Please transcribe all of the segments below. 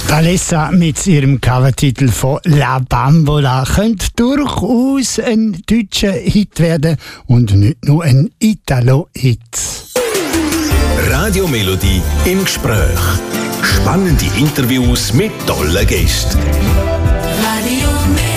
Alessa mit ihrem Covertitel von La Bambola könnte durchaus ein deutscher Hit werden und nicht nur ein Italo-Hit. Radio Melodie im Gespräch. Spannende Interviews mit tollen Gästen. Radio Melodie.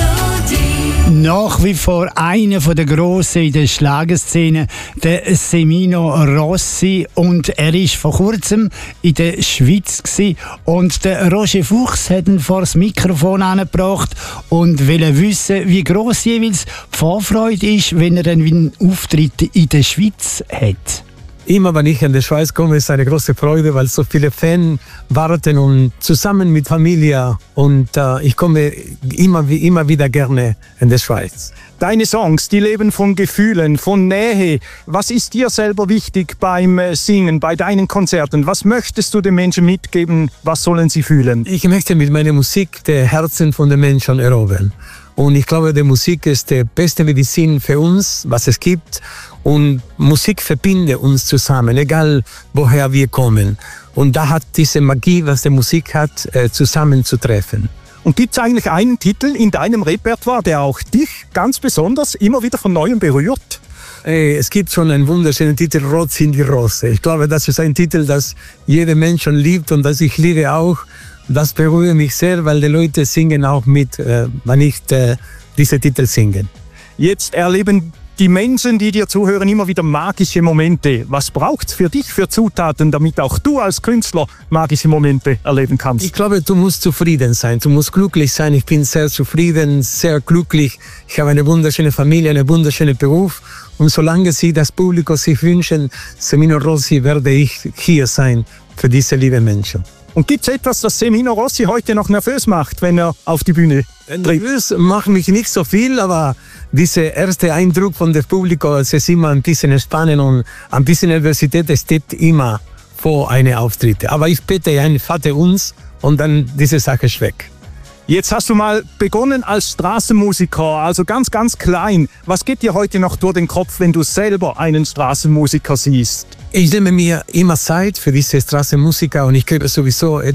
Nach wie vor einer der Grossen in der Schlagerszene, der Semino Rossi. Und er war vor kurzem in der Schweiz gewesen. Und der Roger Fuchs hat ihn vor das Mikrofon angebracht und wollte wissen, wie gross jeweils die Vorfreude ist, wenn er einen Auftritt in der Schweiz hat. Immer wenn ich in die Schweiz komme, ist eine große Freude, weil so viele Fans warten und zusammen mit Familie. Und ich komme immer wieder gerne in die Schweiz. Deine Songs, die leben von Gefühlen, von Nähe. Was ist dir selber wichtig beim Singen, bei deinen Konzerten? Was möchtest du den Menschen mitgeben? Was sollen sie fühlen? Ich möchte mit meiner Musik die Herzen von den Menschen erobern. Und ich glaube, die Musik ist die beste Medizin für uns, was es gibt. Und Musik verbindet uns zusammen, egal woher wir kommen. Und da hat diese Magie, was die Musik hat, zusammenzutreffen. Und gibt es eigentlich einen Titel in deinem Repertoire, der auch dich ganz besonders immer wieder von Neuem berührt? Es gibt schon einen wunderschönen Titel, Rot sind die Rose. Ich glaube, das ist ein Titel, das jeder Mensch liebt und das ich liebe auch. Das berührt mich sehr, weil die Leute singen auch mit, wenn ich diese Titel singe. Jetzt erleben die Menschen, die dir zuhören, immer wieder magische Momente. Was braucht es für dich für Zutaten, damit auch du als Künstler magische Momente erleben kannst? Ich glaube, du musst zufrieden sein, du musst glücklich sein. Ich bin sehr zufrieden, sehr glücklich. Ich habe eine wunderschöne Familie, einen wunderschönen Beruf. Und solange sie das Publikum sich wünschen, Semino Rossi, werde ich hier sein für diese lieben Menschen. Und gibt es etwas, das Semino Rossi heute noch nervös macht, wenn er auf die Bühne tritt? Nervös macht mich nicht so viel, aber dieser erste Eindruck von dem Publikum, es ist immer ein bisschen spannend und ein bisschen Nervosität steht immer vor einem Auftritt. Aber ich bete einfach uns und dann diese Sache ist weg. Jetzt hast du mal begonnen als Straßenmusiker, also ganz, ganz klein. Was geht dir heute noch durch den Kopf, wenn du selber einen Straßenmusiker siehst? Ich nehme mir immer Zeit für diese Straßenmusiker und ich gebe sowieso